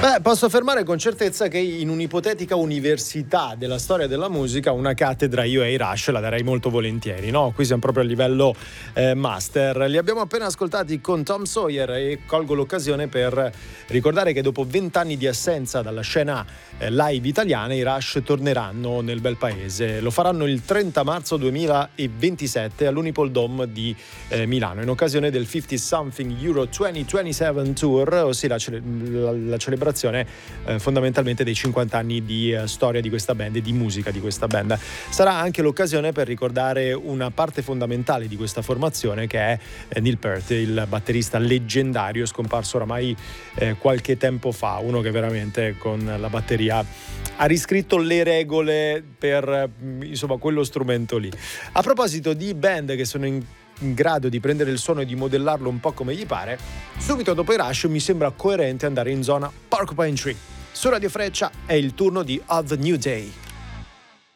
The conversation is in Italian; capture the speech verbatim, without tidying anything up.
Beh, posso affermare con certezza che in un'ipotetica università della storia della musica una cattedra io ai Rush la darei molto volentieri, no? Qui siamo proprio a livello eh, master. Li abbiamo appena ascoltati con Tom Sawyer e colgo l'occasione per ricordare che dopo vent'anni di assenza dalla scena eh, live italiana i Rush torneranno nel bel paese. Lo faranno il trenta marzo duemilaventisette all'Unipol Dome di eh, Milano in occasione del cinquanta Something Euro duemilaventisette Tour, ossia la, cele- la, la celebrazione eh, fondamentalmente dei cinquanta anni di eh, storia di questa band e di musica di questa band. Sarà anche l'occasione per ricordare una parte fondamentale di questa formazione che è eh, Neil Peart, il batterista leggendario scomparso oramai eh, qualche tempo fa, uno che veramente con la batteria ha riscritto le regole per insomma quello strumento lì. A proposito di band che sono in in grado di prendere il suono e di modellarlo un po' come gli pare, subito dopo i Rush mi sembra coerente andare in zona Porcupine Tree. Su Radio Freccia è il turno di Of the New Day.